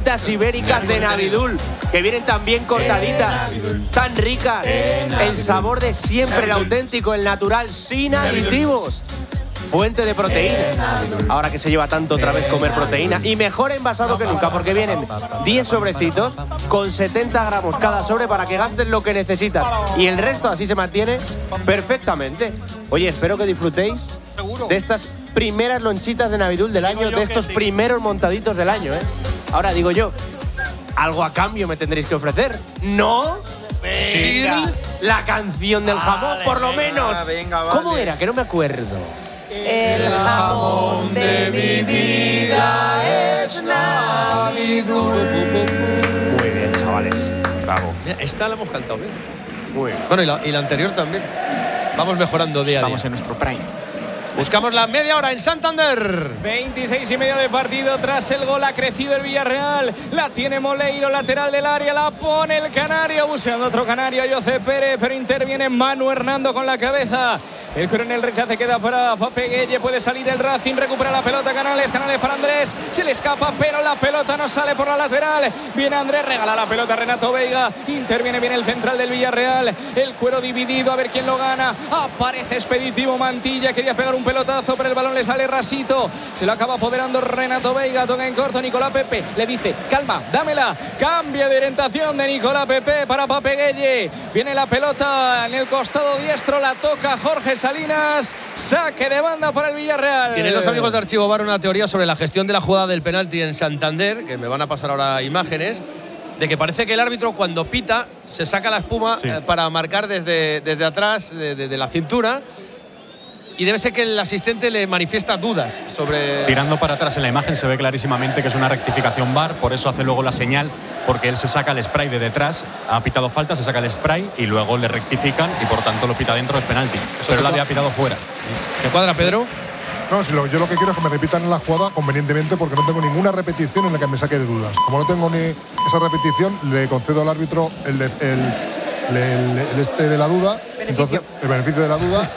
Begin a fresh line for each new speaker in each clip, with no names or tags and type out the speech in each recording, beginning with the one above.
galletitas ibéricas de Navidul, que vienen tan bien cortaditas, tan ricas. El sabor de siempre, el auténtico, el natural, sin aditivos. Fuente de proteína. Ahora que se lleva tanto otra vez comer proteína. Y mejor envasado que nunca, porque vienen 10 sobrecitos con 70 gramos cada sobre para que gastes lo que necesitas. Y el resto así se mantiene perfectamente. Oye, espero que disfrutéis de estas primeras lonchitas de Navidul del año, de estos primeros montaditos del año, ¿eh? Ahora digo yo, algo a cambio me tendréis que ofrecer. ¿No? Venga. La canción del jamón, por lo menos.
Venga, vale.
¿Cómo era? Que no me acuerdo.
El jamón de mi vida es Navidul.
Muy bien, chavales.
Bravo. Mira, esta la hemos cantado bien.
Muy bien.
Bueno, y la anterior también. Vamos mejorando día a día.
Estamos en nuestro prime.
Buscamos la media hora en Santander.
26,5 de partido. Tras el gol ha crecido el Villarreal. La tiene Moleiro, lateral del área. La pone el canario. Buscando otro canario, José Pérez. Pero interviene Manu Hernando con la cabeza. El coronel rechace, queda para Pape Gueye. Puede salir el Racing. Recupera la pelota. Canales para Andrés. Se le escapa, pero la pelota no sale por la lateral. Viene Andrés. Regala la pelota a Renato Veiga. Interviene bien el central del Villarreal. El cuero dividido. A ver quién lo gana. Aparece Expeditivo Mantilla. Quería pegar un pelotazo, pero el balón le sale rasito. Se lo acaba apoderando Renato Veiga. Toca en corto Nicolás Pepe. Le dice, calma, dámela. Cambio de orientación de Nicolás Pepe para Pape Gueye. Viene la pelota en el costado diestro. La toca Jorge Salinas. Saque de banda para el Villarreal.
Tienen los amigos de Archivo Bar una teoría sobre la gestión de la jugada del penalti en Santander, que me van a pasar ahora imágenes, de que parece que el árbitro cuando pita se saca la espuma para marcar desde atrás, de la cintura. Y debe ser que el asistente le manifiesta dudas sobre...
Tirando para atrás en la imagen se ve clarísimamente que es una rectificación VAR, por eso hace luego la señal, porque él se saca el spray de detrás, ha pitado falta, se saca el spray y luego le rectifican y por tanto lo pita dentro, es penalti. Pero él había pitado fuera.
¿Te cuadra, Pedro?
No, yo lo que quiero es que me repitan la jugada convenientemente, porque no tengo ninguna repetición en la que me saque de dudas. Como no tengo ni esa repetición, le concedo al árbitro el de la duda. Entonces, el beneficio de la duda.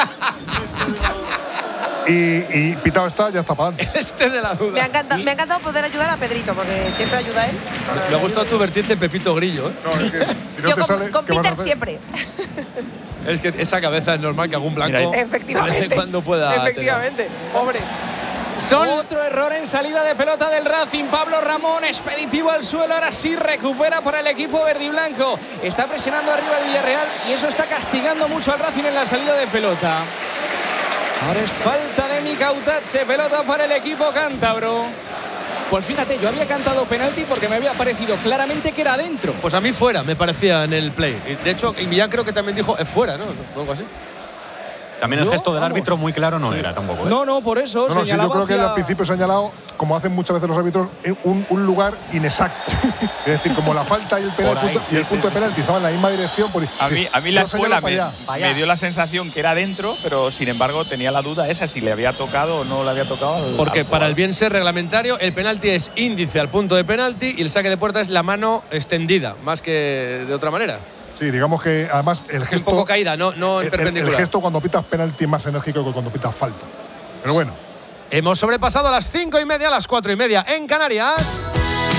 Y pitado está, ya está para adelante.
De la duda.
Me ha encantado poder ayudar a Pedrito, porque siempre ayuda a él.
Me ha gustado tu vertiente Pepito Grillo, ¿eh?
No, es que, si no
Yo
te sale,
con
¿qué vas a
Peter
hacer?
siempre.
Es que esa cabeza es normal que algún blanco
Efectivamente.
de vez en cuando pueda
Efectivamente. Pobre.
Otro error en salida de pelota del Racing. Pablo Ramón, expeditivo al suelo. Ahora sí recupera para el equipo verde y blanco. Está presionando arriba el Villarreal y eso está castigando mucho al Racing en la salida de pelota. Ahora es falta de Micautazze. Pelota para el equipo cántabro. Pues fíjate, yo había cantado penalti porque me había parecido claramente que era adentro.
Pues a mí fuera, me parecía en el play. De hecho, Millán creo que también dijo es fuera, ¿no? O algo así.
También el gesto del árbitro muy claro no era tampoco, ¿eh?
No, por eso.
No, sí, yo creo que al principio se ha señalado, como hacen muchas veces los árbitros, un lugar inexacto. Es decir, como la falta y el penalti y el punto de penalti estaban en la misma dirección.
A mí la escuela me dio la sensación que era dentro, pero sin embargo tenía la duda esa, si le había tocado o no le había tocado.
Porque para el bien ser reglamentario, el penalti es índice al punto de penalti y el saque de puerta es la mano extendida, más que de otra manera.
Sí, digamos que además el gesto…
Es poco caída, no en perpendicular.
El gesto cuando pitas penalti es más enérgico que cuando pitas falta. Pero bueno.
Hemos sobrepasado las 5:30, las 4:30 en Canarias.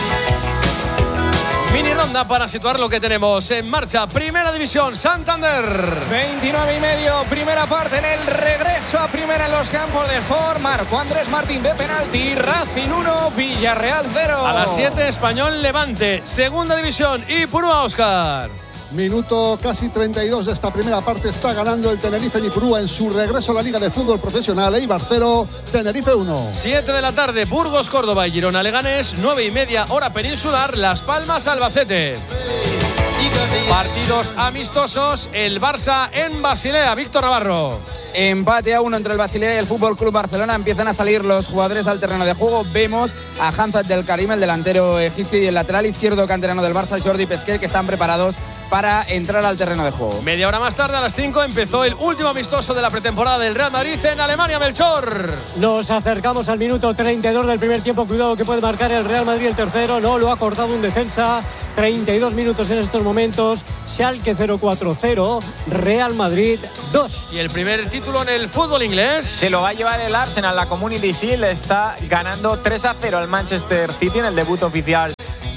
Mini ronda para situar lo que tenemos en marcha. Primera División, Santander.
29,5, primera parte en el regreso a primera en los campos de Ford. Marco Andrés Martín de penalti. Racing 1, Villarreal 0.
A las 7, Español Levante. Segunda División, Ipurúa, Óscar.
Minuto casi 32 de esta primera parte. Está ganando el Tenerife en Ipurúa en su regreso a la Liga de Fútbol Profesional. Eibar 0, Tenerife 1.
7 de la tarde, Burgos, Córdoba y Girona Leganés. 9:30, hora peninsular, Las Palmas, Albacete. Partidos amistosos, el Barça en Basilea. Víctor Navarro.
Empate a 1 entre el Basilea y el Fútbol Club Barcelona. Empiezan a salir los jugadores al terreno de juego. Vemos a Hamza del Karim, el delantero egipcio, y el lateral izquierdo canterano del Barça, Jordi Pesquet, que están preparados para entrar al terreno de juego.
Media hora más tarde, a las 5, empezó el último amistoso de la pretemporada del Real Madrid en Alemania. Melchor.
Nos acercamos al minuto 32 del primer tiempo. Cuidado que puede marcar el Real Madrid el tercero. No, lo ha cortado un defensa. 32 minutos en estos momentos. Schalke 0-4-0. Real Madrid 2.
Y el primer título en el fútbol inglés.
Se lo va a llevar el Arsenal. La Community Shield está ganando 3-0 al Manchester City en el debut oficial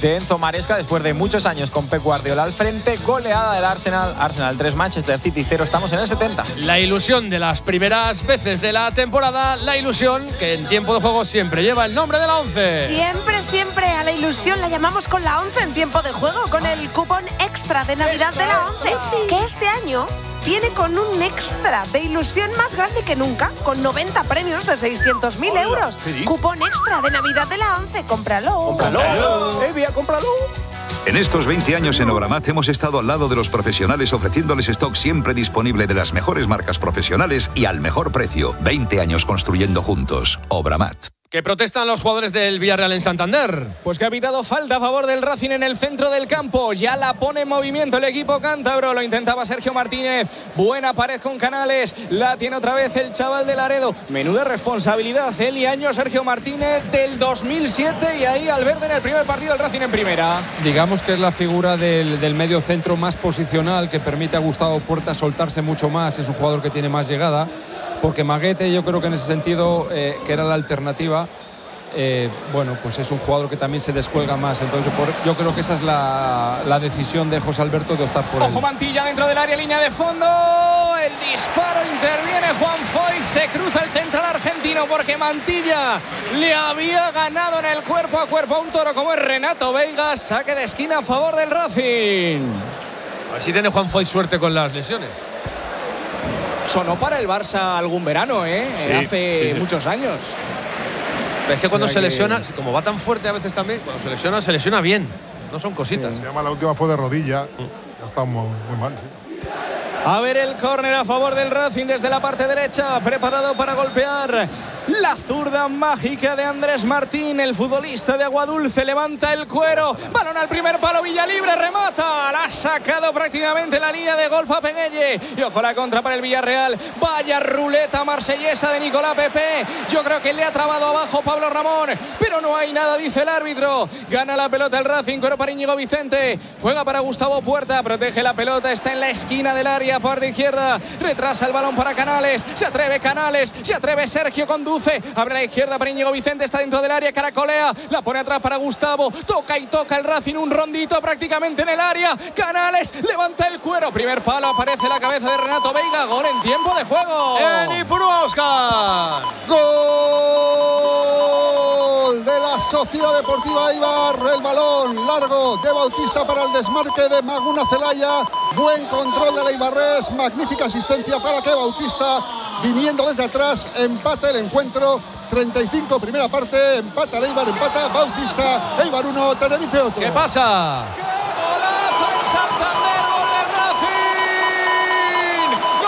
de Enzo Maresca después de muchos años con Pep Guardiola al frente. Goleada del Arsenal 3, Manchester City 0. Estamos en el 70.
La ilusión de las primeras veces de la temporada, la ilusión que en tiempo de juego siempre lleva el nombre de la 11.
Siempre a la ilusión la llamamos con la 11 en tiempo de juego, con el cupón extra de Navidad de la 11, que este año tiene con un extra de ilusión más grande que nunca, con 90 premios de 600.000 euros. Cupón extra de Navidad de la 11. Cómpralo.
Cómpralo.
En estos 20 años en Obramat hemos estado al lado de los profesionales ofreciéndoles stock siempre disponible de las mejores marcas profesionales y al mejor precio. 20 años construyendo juntos. Obramat.
¿Qué protestan los jugadores del Villarreal en Santander?
Pues que ha pitado falta a favor del Racing en el centro del campo. Ya la pone en movimiento el equipo cántabro. Lo intentaba Sergio Martínez. Buena pared con Canales. La tiene otra vez el chaval de Laredo. Menuda responsabilidad. Él y año Sergio Martínez del 2007. Y ahí Valverde en el primer partido del Racing en primera.
Digamos que es la figura del medio centro más posicional, que permite a Gustavo Puerta soltarse mucho más. Es un jugador que tiene más llegada. Porque Maguete, yo creo que en ese sentido, que era la alternativa, bueno, pues es un jugador que también se descuelga más. Entonces yo creo que esa es la decisión de José Alberto de optar por él.
Ojo, Mantilla dentro del área, línea de fondo. El disparo, interviene Juan Foyth. Se cruza el central argentino porque Mantilla le había ganado en el cuerpo a cuerpo a un toro como es Renato Veiga. Saque de esquina a favor del Racing.
A ver si tiene Juan Foyth suerte con las lesiones.
Sonó para el Barça algún verano, hace muchos años.
Pero es que cuando se lesiona, como va tan fuerte a veces también, cuando se lesiona bien. No son cositas.
Sí, la última fue de rodilla. Ya está muy mal. Sí.
A ver el córner a favor del Racing desde la parte derecha, preparado para golpear. La zurda mágica de Andrés Martín, el futbolista de Aguadulce, levanta el cuero, balón al primer palo, Villalibre remata, la ha sacado prácticamente la línea de gol Papeguelle. Y ojo la contra para el Villarreal, vaya ruleta marsellesa de Nicolás Pepe. Yo creo que le ha trabado abajo Pablo Ramón, pero no hay nada, dice el árbitro. Gana la pelota el Racing, cuero para Íñigo Vicente, juega para Gustavo Puerta, protege la pelota, está en la esquina del área, parte izquierda, retrasa el balón para Canales, se atreve Sergio, conduce, abre a la izquierda para Íñigo Vicente, está dentro del área, caracolea, la pone atrás para Gustavo, toca el Racing, un rondito prácticamente en el área, Canales levanta el cuero, primer palo, aparece la cabeza de Renato Veiga, gol en tiempo de juego.
En Ipurúa, Óscar.
Gol de la Sociedad Deportiva Eibar, el balón largo de Bautista para el desmarque de Maguna Celaya, buen control de la Eibarres, magnífica asistencia para que Bautista, viniendo desde atrás, empate el encuentro. 35, primera parte, empata el Eibar, empata Bautista, Eibar 1, Tenerife 8.
¿Qué pasa?
¡Qué golazo en Santander! ¡Gol del Racing!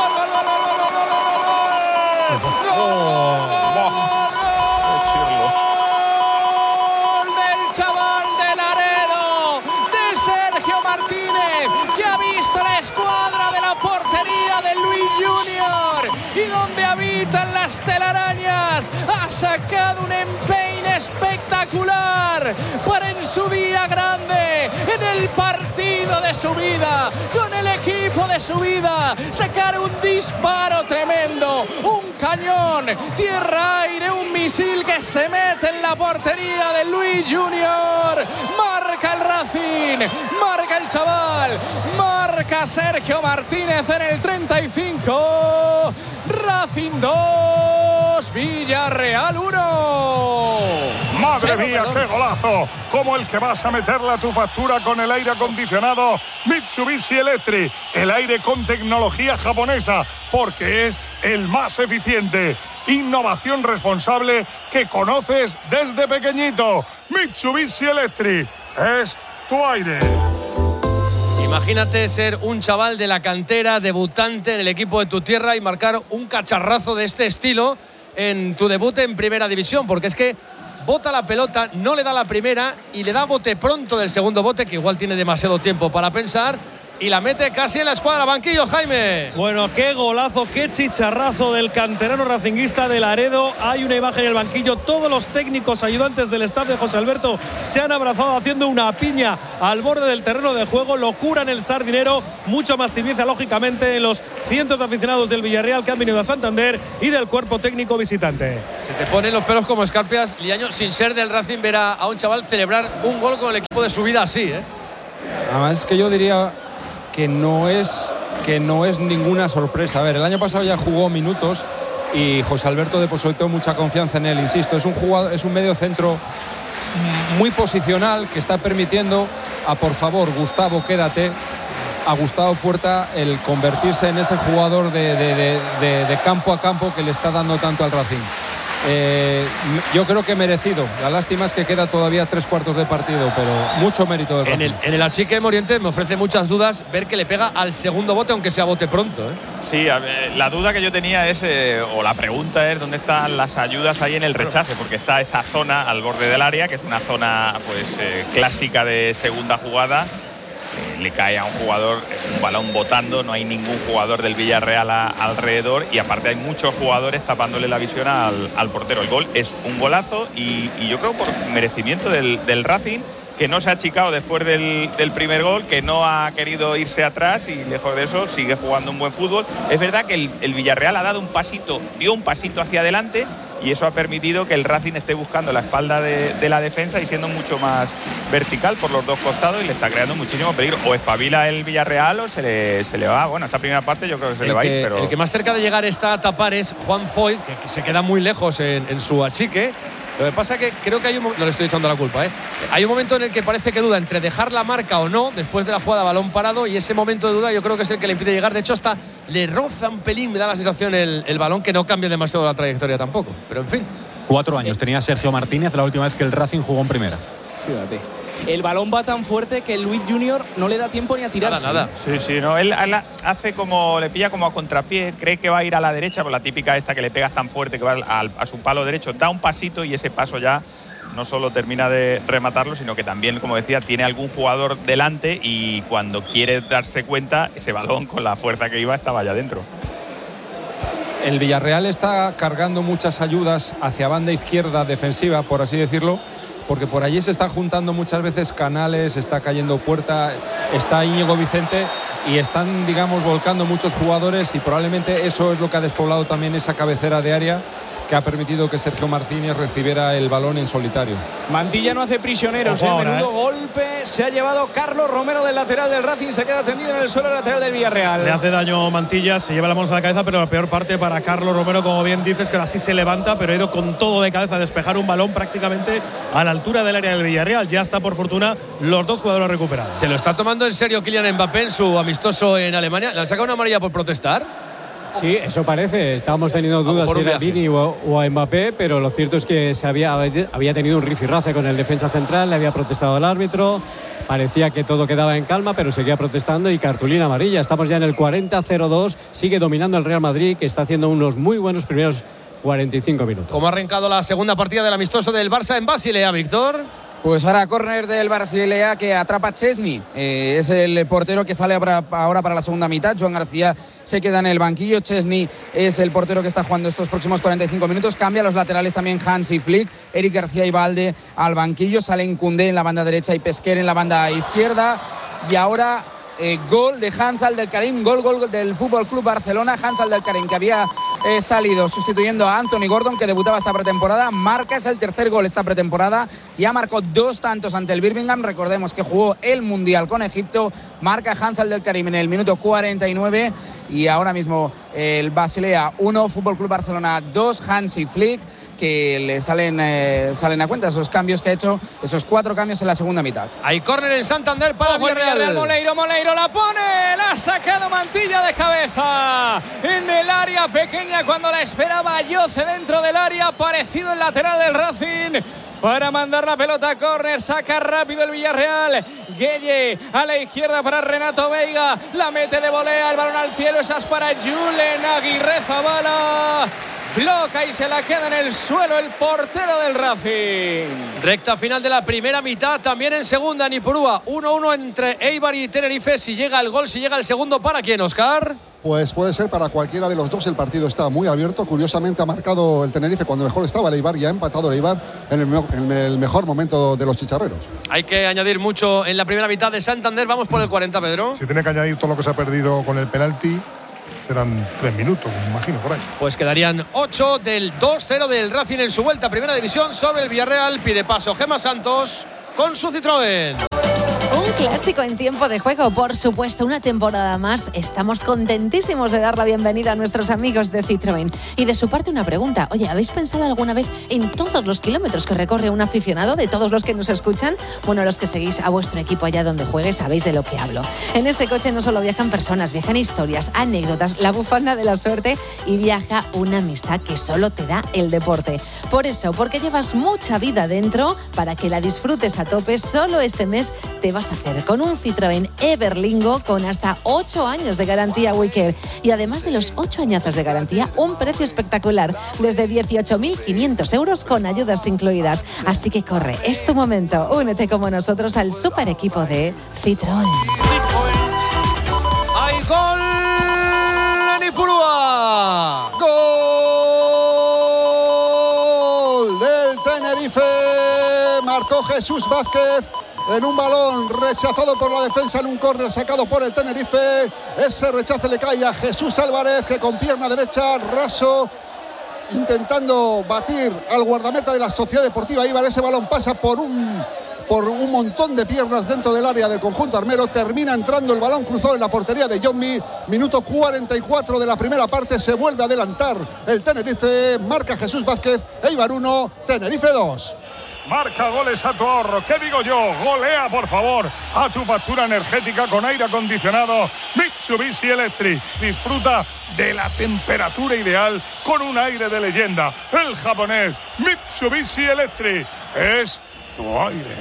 ¡Gol del chaval de Laredo! De Sergio Martínez, que ha visto la escuadra de la portería de Luis Junior y donde habitan las telarañas, ha sacado un empeine espectacular para en su día grande, en el partido de su vida, con el equipo de su vida, sacar un disparo tremendo, un cañón, tierra-aire, un misil que se mete en la portería de Luis Junior. Marca el Racing, marca el chaval, marca Sergio Martínez en el 35. Racing 2, Villarreal 1.
¡Madre mía, qué golazo! Como el que vas a meterle a tu factura con el aire acondicionado Mitsubishi Electric. El aire con tecnología japonesa, porque es el más eficiente. Innovación responsable que conoces desde pequeñito. Mitsubishi Electric es tu aire.
Imagínate ser un chaval de la cantera, debutante en el equipo de tu tierra y marcar un cacharrazo de este estilo en tu debut en Primera División, porque es que bota la pelota, no le da la primera y le da bote pronto del segundo bote, que igual tiene demasiado tiempo para pensar, y la mete casi en la escuadra. Banquillo, Jaime.
Bueno, qué golazo, qué chicharrazo del canterano racinguista de Laredo. Hay una imagen en el banquillo. Todos los técnicos ayudantes del staff de José Alberto se han abrazado haciendo una piña al borde del terreno de juego. Locura en el Sardinero. Mucho más tibieza, lógicamente, en los cientos de aficionados del Villarreal que han venido a Santander y del cuerpo técnico visitante.
Se te ponen los pelos como escarpias, Liaño, sin ser del Racing, ver a un chaval celebrar un gol con el equipo de su vida así, ¿eh?
Además, es que yo diría que no es ninguna sorpresa. A ver, el año pasado ya jugó minutos y José Alberto depositó mucha confianza en él, insisto. Es un jugador, es un medio centro muy posicional que está permitiendo a, por favor, Gustavo, quédate, a Gustavo Puerta el convertirse en ese jugador de campo a campo que le está dando tanto al Racing. Yo creo que merecido. La lástima es que queda todavía 3/4 de partido, pero mucho mérito del Racing.
En el achique Morientes me ofrece muchas dudas ver que le pega al segundo bote, aunque sea bote pronto, ¿eh?
Sí, la duda que yo tenía es, o la pregunta es, ¿dónde están las ayudas ahí en el rechace? Porque está esa zona al borde del área, que es una zona pues clásica de segunda jugada. Le cae a un jugador un balón botando, no hay ningún jugador del Villarreal alrededor y aparte hay muchos jugadores tapándole la visión al portero. El gol es un golazo y yo creo por merecimiento del Racing, que no se ha achicado después del primer gol, que no ha querido irse atrás y lejos de eso sigue jugando un buen fútbol. Es verdad que el Villarreal ha dado dio un pasito hacia adelante y eso ha permitido que el Racing esté buscando la espalda de la defensa y siendo mucho más vertical por los dos costados y le está creando muchísimo peligro. O espabila el Villarreal o se le va. Bueno, esta primera parte yo creo que se le va a ir. Pero
el que más cerca de llegar está a tapar es Juan Foyt, que se queda muy lejos en su achique. Lo que pasa que creo que no le estoy echando la culpa, ¿eh? Hay un momento en el que parece que duda entre dejar la marca o no después de la jugada balón parado y ese momento de duda yo creo que es el que le impide llegar. De hecho, hasta le roza un pelín, me da la sensación el balón, que no cambia demasiado la trayectoria tampoco. Pero en fin.
4 años tenía Sergio Martínez la última vez que el Racing jugó en primera.
Fíjate. El balón va tan fuerte que Luis Junior no le da tiempo ni a tirarse.
Nada. Sí, no, él hace como, le pilla como a contrapié, cree que va a ir a la derecha, por la típica esta que le pegas tan fuerte que va a su palo derecho, da un pasito y ese paso ya no solo termina de rematarlo, sino que también, como decía, tiene algún jugador delante y cuando quiere darse cuenta, ese balón con la fuerza que iba estaba ya dentro.
El Villarreal está cargando muchas ayudas hacia banda izquierda defensiva, por así decirlo, porque por allí se están juntando muchas veces Canales, está cayendo Puerta, está Íñigo Vicente y están, digamos, volcando muchos jugadores y probablemente eso es lo que ha despoblado también esa cabecera de área que ha permitido que Sergio Martínez recibiera el balón en solitario.
Mantilla no hace prisioneros, menudo golpe se ha llevado Carlos Romero del lateral del Racing, se queda tendido en el suelo lateral del Villarreal.
Le hace daño Mantilla, se lleva la mano a la cabeza, pero la peor parte para Carlos Romero, como bien dices, que ahora sí se levanta, pero ha ido con todo de cabeza a despejar un balón prácticamente a la altura del área del Villarreal. Ya está, por fortuna, los dos jugadores recuperados.
¿Se lo está tomando en serio Kylian Mbappé en su amistoso en Alemania? ¿Le han sacado una amarilla por protestar?
Sí, eso parece. Estábamos teniendo dudas si era Vini o a Mbappé, pero lo cierto es que había tenido un rifirrafe con el defensa central, le había protestado el árbitro, parecía que todo quedaba en calma, pero seguía protestando y cartulina amarilla. Estamos ya en el 40-0-2, sigue dominando el Real Madrid, que está haciendo unos muy buenos primeros 45 minutos.
¿Cómo ha arrancado la segunda partida del amistoso del Barça en Basilea, Víctor?
Pues ahora córner del Basilea que atrapa a Chesney. Es el portero que sale ahora para la segunda mitad. Joan García se queda en el banquillo. Chesney es el portero que está jugando estos próximos 45 minutos. Cambia los laterales también Hansi Flick. Eric García y Valde al banquillo. Salen Koundé en la banda derecha y Pesquer en la banda izquierda. Y ahora gol de Hans Al-Delkarim, gol del Fútbol Club Barcelona. Hans Al-Delkarim, que había salido sustituyendo a Anthony Gordon, que debutaba esta pretemporada, marca, es el tercer gol esta pretemporada, ya marcó 2 tantos ante el Birmingham. Recordemos que jugó el Mundial con Egipto. Marca Hans Al-Delkarim en el minuto 49 y ahora mismo el Basilea 1, Fútbol Club Barcelona 2, Hansi Flick, que le salen a cuenta esos cambios que ha hecho, esos 4 cambios en la segunda mitad.
Hay córner en Santander para Villarreal.
Moleiro la pone, la ha sacado Mantilla de cabeza en el área pequeña cuando la esperaba Yoce dentro del área, parecido el lateral del Racing. Para mandar la pelota a córner, saca rápido el Villarreal. Gueye a la izquierda para Renato Veiga, la mete de volea, el balón al cielo, esa es para Julen Aguirre Zabala. bloca y se la queda en el suelo el portero del Racing.
Recta final de la primera mitad, también en segunda en Ipurúa. 1-1 entre Eibar y Tenerife. Si llega el gol, si llega el segundo, ¿para quién, Óscar?
Pues puede ser para cualquiera de los dos. El partido está muy abierto. Curiosamente ha marcado el Tenerife cuando mejor estaba el Eibar y ha empatado el Eibar en el mejor momento de los chicharreros.
Hay que añadir mucho en la primera mitad de Santander. Vamos por el 40, Pedro.
Si tiene que añadir todo lo que se ha perdido con el penalti, serán 3 minutos, me imagino, por ahí.
Pues quedarían 8 del 2-0 del Racing en su vuelta a Primera División sobre el Villarreal. Pide paso Gemma Santos con su Citroën.
Un clásico en tiempo de juego, por supuesto, una temporada más. Estamos contentísimos de dar la bienvenida a nuestros amigos de Citroën. Y de su parte una pregunta. Oye, ¿habéis pensado alguna vez en todos los kilómetros que recorre un aficionado, de todos los que nos escuchan? Bueno, los que seguís a vuestro equipo allá donde juegue sabéis de lo que hablo. En ese coche no solo viajan personas, viajan historias, anécdotas, la bufanda de la suerte y viaja una amistad que solo te da el deporte. Por eso, porque llevas mucha vida dentro, para que la disfrutes a tope, solo este mes te vas a hacer con un Citroën Everlingo con hasta 8 años de garantía Wicker. Y además de los 8 añazos de garantía, un precio espectacular, desde 18.500 euros con ayudas incluidas. Así que corre, es tu momento. Únete como nosotros al super equipo de Citroën.
¡Hay gol en Ipurúa!
¡Gol del Tenerife! Marcó Jesús Vázquez en un balón rechazado por la defensa en un córner sacado por el Tenerife. Ese rechace le cae a Jesús Álvarez, que con pierna derecha, raso, intentando batir al guardameta de la Sociedad Deportiva Eibar. Ese balón pasa por un montón de piernas dentro del área del conjunto armero. Termina entrando el balón cruzado en la portería de Yommi. Minuto 44 de la primera parte. Se vuelve a adelantar el Tenerife. Marca Jesús Vázquez. Eibar 1, Tenerife 2.
Marca goles a tu ahorro. ¿Qué digo yo? Golea, por favor, a tu factura energética con aire acondicionado Mitsubishi Electric. Disfruta de la temperatura ideal con un aire de leyenda. El japonés Mitsubishi Electric es tu aire.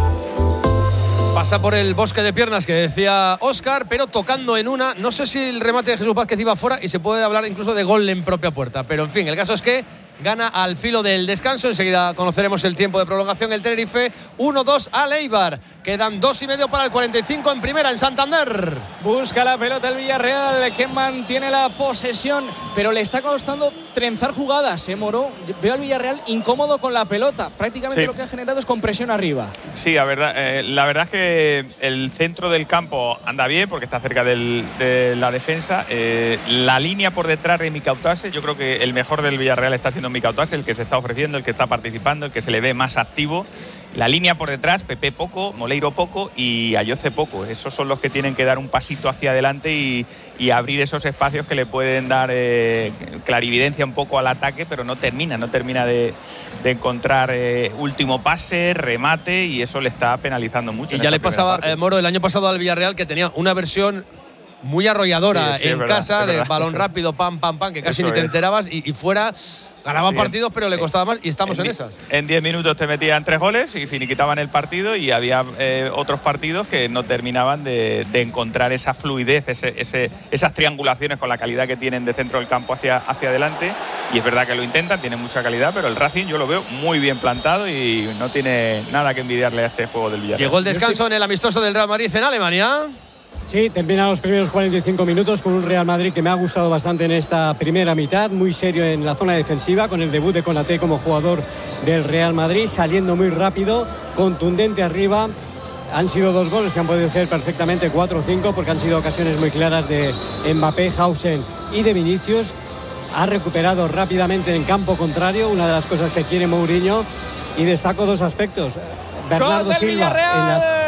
Pasa por el bosque de piernas que decía Óscar, pero tocando en una. No sé si el remate de Jesús Vázquez iba fuera y se puede hablar incluso de gol en propia puerta. Pero en fin, el caso es que gana al filo del descanso. Enseguida conoceremos el tiempo de prolongación. El Tenerife 1-2 al Eibar. Quedan 2,5 para el 45 en primera en Santander.
Busca la pelota el Villarreal, que mantiene la posesión, pero le está costando trenzar jugadas, Moro. Veo al Villarreal incómodo con la pelota. Prácticamente lo que ha generado es compresión arriba.
Sí, la verdad es que el centro del campo anda bien porque está cerca de la defensa. La línea por detrás de Mika Outase, yo creo que el mejor del Villarreal está siendo Mika Outase, el que se está ofreciendo, el que está participando, el que se le ve más activo. La línea por detrás, Pepe poco, Moleiro poco y Ayoce poco. Esos son los que tienen que dar un pasito hacia adelante y abrir esos espacios que le pueden dar clarividencia un poco al ataque, pero no termina de encontrar último pase, remate, y eso le está penalizando mucho.
Y ya le pasaba, Moro, el año pasado al Villarreal, que tenía una versión muy arrolladora en verdad, casa, de balón rápido, pam, que casi ni te enterabas y fuera. Ganaba partidos, pero le costaba más, y estamos en esas. En
10 minutos te metían 3 goles y finiquitaban el partido, y había otros partidos que no terminaban de encontrar esa fluidez, esas triangulaciones con la calidad que tienen de centro del campo hacia adelante. Y es verdad que lo intentan, tienen mucha calidad, pero el Racing yo lo veo muy bien plantado y no tiene nada que envidiarle a este juego del Villarreal.
Llegó el descanso en el amistoso del Real Madrid en Alemania.
Sí, terminan los primeros 45 minutos con un Real Madrid que me ha gustado bastante en esta primera mitad, muy serio en la zona defensiva, con el debut de Konaté como jugador del Real Madrid, saliendo muy rápido, contundente arriba. Han sido 2 goles, que han podido ser perfectamente 4 o 5, porque han sido ocasiones muy claras de Mbappé, Hausen y de Vinicius. Ha recuperado rápidamente en campo contrario, una de las cosas que quiere Mourinho, y destaco 2 aspectos. Bernardo Silva